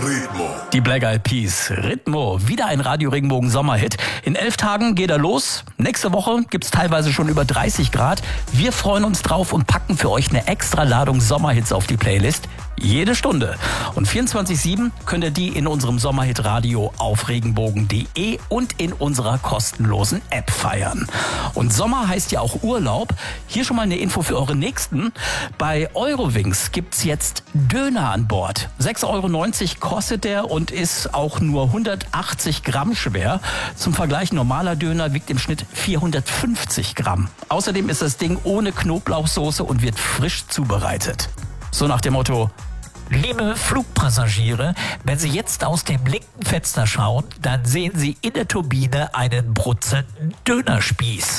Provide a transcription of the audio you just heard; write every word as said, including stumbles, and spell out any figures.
Ritmo. Die Black Eyed Peas, Ritmo, wieder ein Radio Regenbogen Sommerhit. In elf Tagen geht er los. Nächste Woche gibt's teilweise schon über dreißig Grad. Wir freuen uns drauf und packen für euch eine extra Ladung Sommerhits auf die Playlist. Jede Stunde. Und vierundzwanzig sieben könnt ihr die in unserem Sommerhit-Radio auf regenbogen punkt de und in unserer kostenlosen App feiern. Und Sommer heißt ja auch Urlaub. Hier schon mal eine Info für eure Nächsten. Bei Eurowings gibt's jetzt Döner an Bord. sechs Euro neunzig kostet der und ist auch nur hundertachtzig Gramm schwer. Zum Vergleich, normaler Döner wiegt im Schnitt vierhundertfünfzig Gramm. Außerdem ist das Ding ohne Knoblauchsoße und wird frisch zubereitet. So nach dem Motto: Liebe Flugpassagiere, wenn Sie jetzt aus dem linken Fenster schauen, dann sehen Sie in der Turbine einen brutzelnden Dönerspieß.